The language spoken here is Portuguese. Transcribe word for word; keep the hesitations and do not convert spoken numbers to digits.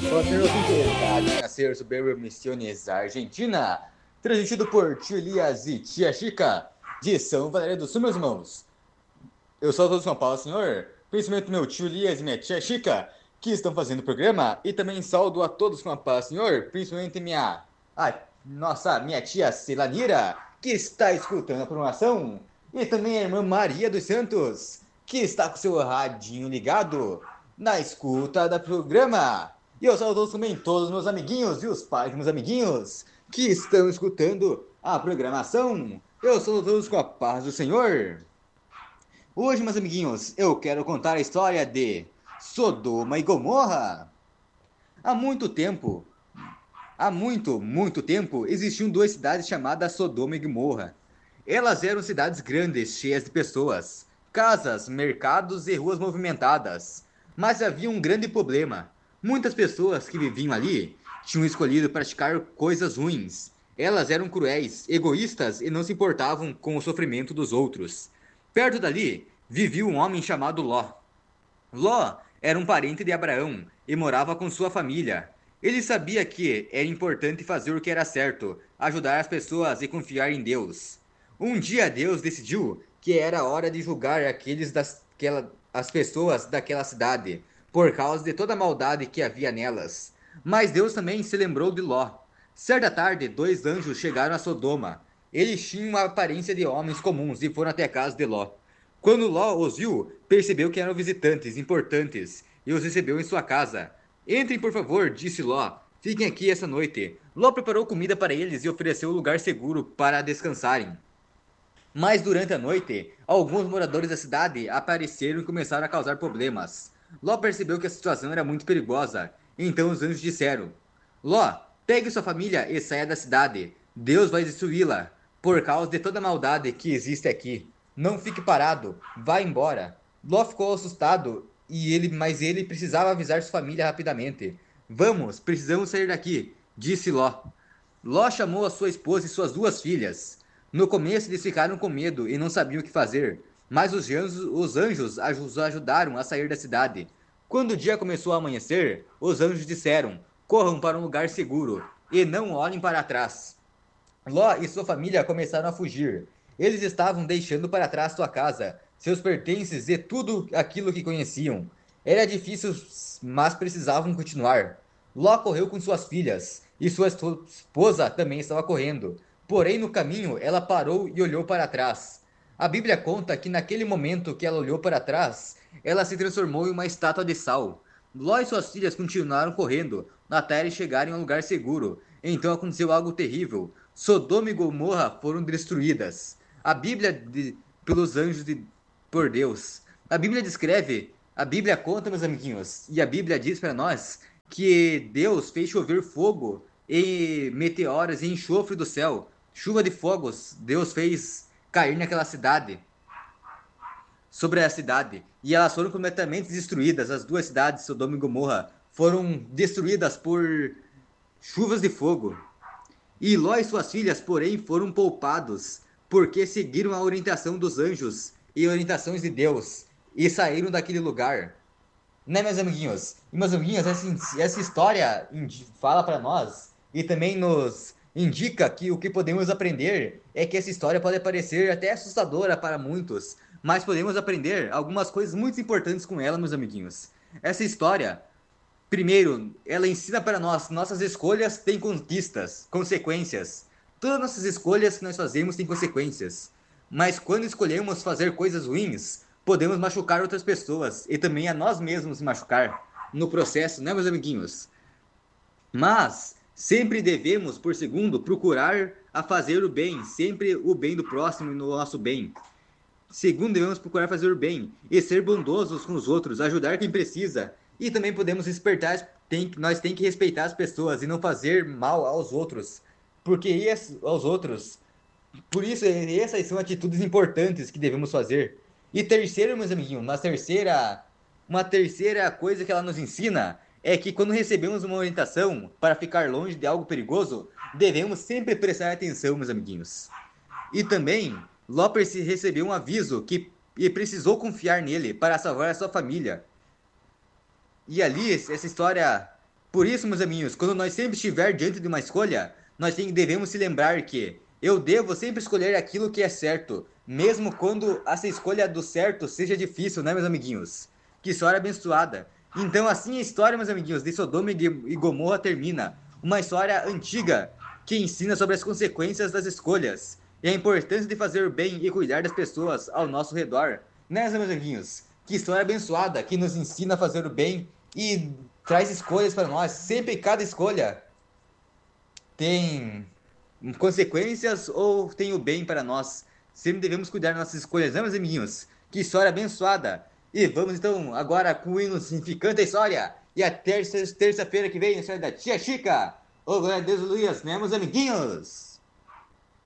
Continuo sintonizado a ser sobre Misiones Argentina, transmitido por Tio Elias e Tia Chica, de São Valério do Sul, meus irmãos. Eu sou todo São Paulo, senhor, principalmente meu tio Elias e minha tia Chica, que estão fazendo o programa, e também saúdo a todos com a paz, senhor, principalmente minha, a nossa, minha tia Celanira, que está escutando a programação, e também a irmã Maria dos Santos, que está com seu radinho ligado na escuta do programa. E eu saúdo também todos os meus amiguinhos e os pais dos meus amiguinhos que estão escutando a programação. Eu saúdo todos com a paz do Senhor. Hoje, meus amiguinhos, eu quero contar a história de Sodoma e Gomorra. Há muito tempo, há muito, muito tempo, existiam duas cidades chamadas Sodoma e Gomorra. Elas eram cidades grandes, cheias de pessoas, casas, mercados e ruas movimentadas. Mas havia um grande problema. Muitas pessoas que viviam ali tinham escolhido praticar coisas ruins. Elas eram cruéis, egoístas e não se importavam com o sofrimento dos outros. Perto dali, vivia um homem chamado Ló. Ló era um parente de Abraão e morava com sua família. Ele sabia que era importante fazer o que era certo, ajudar as pessoas e confiar em Deus. Um dia Deus decidiu que era hora de julgar aqueles das, aquela, as pessoas daquela cidade, por causa de toda a maldade que havia nelas. Mas Deus também se lembrou de Ló. Certa tarde, dois anjos chegaram a Sodoma. Eles tinham uma aparência de homens comuns e foram até a casa de Ló. Quando Ló os viu, percebeu que eram visitantes importantes e os recebeu em sua casa. Entrem, por favor, disse Ló. Fiquem aqui essa noite. Ló preparou comida para eles e ofereceu um lugar seguro para descansarem. Mas durante a noite, alguns moradores da cidade apareceram e começaram a causar problemas. Ló percebeu que a situação era muito perigosa. Então os anjos disseram: Ló, pegue sua família e saia da cidade. Deus vai destruí-la, por causa de toda a maldade que existe aqui. Não fique parado, vá embora. Ló ficou assustado, e ele, mas ele precisava avisar sua família rapidamente. Vamos, precisamos sair daqui, disse Ló. Ló chamou a sua esposa e suas duas filhas. No começo eles ficaram com medo e não sabiam o que fazer, mas os anjos, os anjos os ajudaram a sair da cidade. Quando o dia começou a amanhecer, os anjos disseram: corram para um lugar seguro e não olhem para trás. Ló e sua família começaram a fugir. Eles estavam deixando para trás sua casa, seus pertences e tudo aquilo que conheciam. Era difícil, mas precisavam continuar. Ló correu com suas filhas, e sua esposa também estava correndo. Porém, no caminho, ela parou e olhou para trás. A Bíblia conta que naquele momento que ela olhou para trás, ela se transformou em uma estátua de sal. Ló e suas filhas continuaram correndo, até eles chegarem a um lugar seguro. Então aconteceu algo terrível. Sodoma e Gomorra foram destruídas. A Bíblia, de, pelos anjos de, por Deus. A Bíblia descreve, a Bíblia conta, meus amiguinhos, e a Bíblia diz para nós que Deus fez chover fogo e meteoros e enxofre do céu. Chuva de fogos, Deus fez cair naquela cidade, sobre a cidade, e elas foram completamente destruídas. As duas cidades, Sodoma e Gomorra, foram destruídas por chuvas de fogo. E Ló e suas filhas, porém, foram poupados, porque seguiram a orientação dos anjos e orientações de Deus, e saíram daquele lugar. Né, meus amiguinhos? E, meus amiguinhos, essa, essa história fala para nós, e também nos indica que o que podemos aprender é que essa história pode parecer até assustadora para muitos, mas podemos aprender algumas coisas muito importantes com ela, meus amiguinhos. Essa história, primeiro, ela ensina para nós, nossas escolhas têm conquistas, consequências. Todas nossas escolhas que nós fazemos têm consequências. Mas quando escolhemos fazer coisas ruins, podemos machucar outras pessoas e também a nós mesmos machucar no processo, né, meus amiguinhos? Mas sempre devemos, por segundo, procurar a fazer o bem, sempre o bem do próximo e no nosso bem. Segundo, devemos procurar fazer o bem e ser bondosos com os outros, ajudar quem precisa. E também podemos respeitar, tem, nós temos que respeitar as pessoas e não fazer mal aos outros. Porque isso, aos outros, por isso, essas são atitudes importantes que devemos fazer. E terceiro, meus amiguinhos, uma terceira, uma terceira coisa que ela nos ensina é que quando recebemos uma orientação para ficar longe de algo perigoso, devemos sempre prestar atenção, meus amiguinhos. E também, Ló recebeu um aviso que e precisou confiar nele para salvar a sua família. E ali, essa história Por isso, meus amiguinhos, quando nós sempre estiver diante de uma escolha, nós tem, devemos se lembrar que eu devo sempre escolher aquilo que é certo, mesmo quando essa escolha do certo seja difícil, né, meus amiguinhos? Que história abençoada. Então, assim a história, meus amiguinhos, de Sodoma e Gomorra termina. Uma história antiga que ensina sobre as consequências das escolhas e a importância de fazer o bem e cuidar das pessoas ao nosso redor. Né, meus amiguinhos? Que história abençoada que nos ensina a fazer o bem e traz escolhas para nós. Sempre cada escolha tem consequências ou tem o bem para nós. Sempre devemos cuidar das nossas escolhas, né, meus amiguinhos? Que história abençoada! E vamos então agora com o hino significante da história. E a terça, terça-feira que vem, a história da Tia Chica. Ô, glória a Deus, Luiz, né, meus amiguinhos?